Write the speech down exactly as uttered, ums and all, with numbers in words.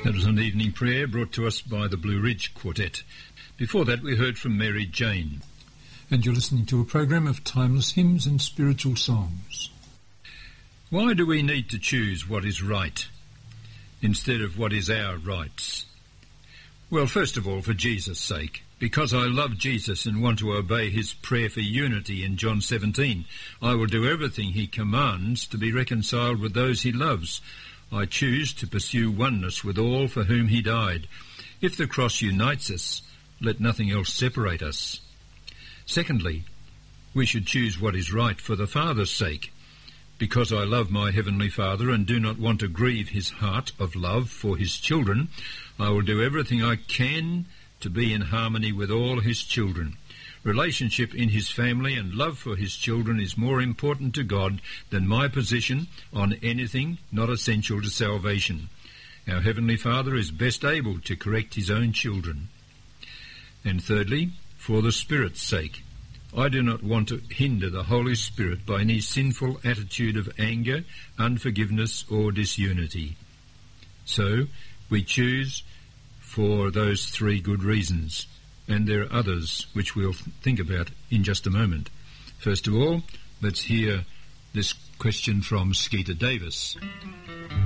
That was an evening prayer brought to us by the Blue Ridge Quartet. Before that, we heard from Mary Jane. And you're listening to a program of timeless hymns and spiritual songs. Why do we need to choose what is right instead of what is our rights? Well, first of all, for Jesus' sake, because I love Jesus and want to obey his prayer for unity in John seventeen. I will do everything he commands to be reconciled with those he loves. I choose to pursue oneness with all for whom he died. If the cross unites us, let nothing else separate us. Secondly, we should choose what is right for the Father's sake. Because I love my Heavenly Father and do not want to grieve his heart of love for his children, I will do everything I can to be in harmony with all his children. Relationship in his family and love for his children is more important to God than my position on anything not essential to salvation. Our Heavenly Father is best able to correct his own children. And thirdly, for the Spirit's sake. I do not want to hinder the Holy Spirit by any sinful attitude of anger, unforgiveness, or disunity. So, we choose for those three good reasons. And there are others which we'll think about in just a moment. First of all, let's hear this question from Skeeter Davis.